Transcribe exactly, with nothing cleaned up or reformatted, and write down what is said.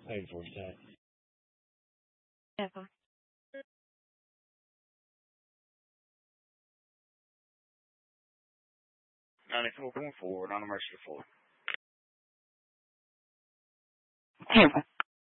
Paid for that. Ever. ninety-four point four, on the Mercer floor. Ever.